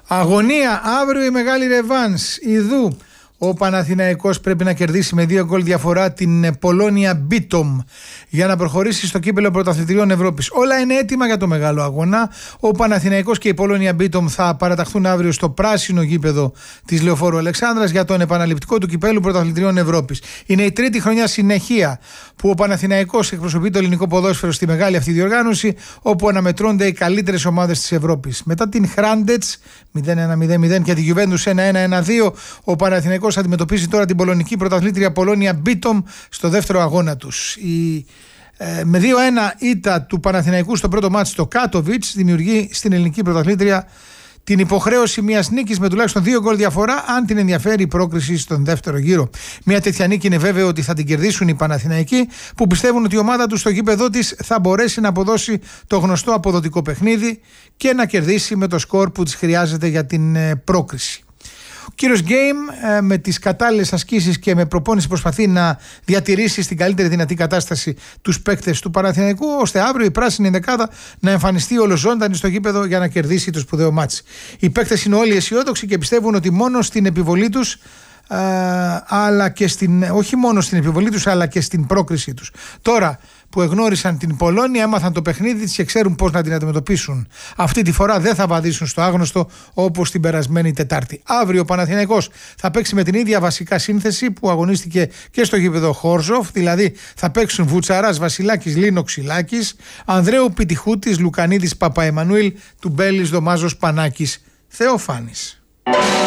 Αγωνία, αύριο η μεγάλη ρεβάνς. Ιδού ο Παναθηναϊκός πρέπει να κερδίσει με 2 γκολ διαφορά την Πολόνια Μπίτομ για να προχωρήσει στο κύπελλο πρωταθλητριών Ευρώπης. Όλα είναι έτοιμα για το μεγάλο αγώνα. Ο Παναθηναϊκός και η Πολόνια Μπίτομ θα παραταχθούν αύριο στο πράσινο γήπεδο της Λεωφόρου Αλεξάνδρας για τον επαναληπτικό του κυπέλλου πρωταθλητριών Ευρώπης. Είναι η τρίτη χρονιά συνεχεία που ο Παναθηναϊκός εκπροσωπεί το ελληνικό ποδόσφαιρο στη μεγάλη αυτή διοργάνωση, όπου αναμετρώνται οι καλύτερες ομάδες της Ευρώπης. Μετά την Χράντετς 0-1-0-0 και την Juventus 1-1-1-2, ο Παναθηναϊκός αντιμετωπίζει τώρα την πολωνική πρωταθλήτρια Πολόνια Μπίτομ στο δεύτερο αγώνα τους. Με 2-1 ήττα του Παναθηναϊκού στο πρώτο μάτς στο Κάτοβιτς δημιουργεί στην ελληνική πρωταθλήτρια την υποχρέωση μιας νίκης με τουλάχιστον 2 γκολ διαφορά, αν την ενδιαφέρει η πρόκριση στον δεύτερο γύρο. Μια τέτοια νίκη είναι βέβαιο ότι θα την κερδίσουν οι Παναθηναϊκοί, που πιστεύουν ότι η ομάδα τους στο γήπεδό της θα μπορέσει να αποδώσει το γνωστό αποδοτικό παιχνίδι και να κερδίσει με το σκορ που της χρειάζεται για την πρόκριση. Ο κύριος Γκέιμ με τις κατάλληλες ασκήσεις και με προπόνηση προσπαθεί να διατηρήσει στην καλύτερη δυνατή κατάσταση τους παίκτες του Παναθηναϊκού, ώστε αύριο η πράσινη δεκάδα να εμφανιστεί ολοζώντανη στο γήπεδο για να κερδίσει το σπουδαίο μάτς. Οι παίκτες είναι όλοι αισιόδοξοι και πιστεύουν ότι μόνο στην επιβολή τους, αλλά και όχι μόνο στην επιβολή τους, αλλά και στην πρόκρισή τους. Τώρα που εγνώρισαν την Πολώνια, έμαθαν το παιχνίδι της και ξέρουν πώς να την αντιμετωπίσουν. Αυτή τη φορά δεν θα βαδίσουν στο άγνωστο όπως την περασμένη Τετάρτη. Αύριο ο Παναθηναϊκός θα παίξει με την ίδια βασικά σύνθεση που αγωνίστηκε και στο γήπεδο Χόρζοφ, δηλαδή θα παίξουν Βουτσαράς, Βασιλάκης, Λίνο, Ξυλάκης, Ανδρέου, Πιτιχούτης, Λουκανίδης, Παπαεμμανουήλ, Τουμπέλης, Δωμάζος, Πανάκης, Θεοφάνης.